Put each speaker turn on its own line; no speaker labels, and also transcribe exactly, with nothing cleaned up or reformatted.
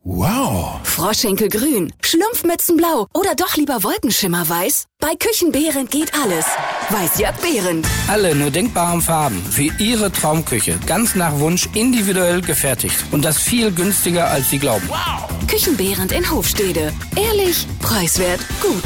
Wow.
Froschschenkelgrün, Schlumpfmützenblau oder doch lieber Wolkenschimmerweiß? Bei Küchenbehrendt geht alles. Weiß-Jörg Behrendt.
Alle nur denkbaren Farben für Ihre Traumküche. Ganz nach Wunsch individuell gefertigt. Und das viel günstiger, als Sie glauben.
Wow.
Küchenbehrendt in Hofstede. Ehrlich, preiswert, gut.